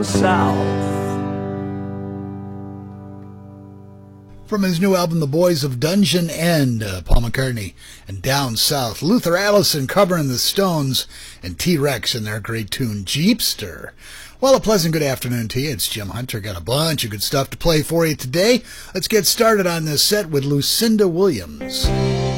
south. From his new album, The Boys of Dungeon End, Paul McCartney, and Down South, Luther Allison covering the Stones, and T-Rex in their great tune, Jeepster. Well, a pleasant good afternoon to you. It's Jim Hunter. Got a bunch of good stuff to play for you today. Let's get started on this set with Lucinda Williams.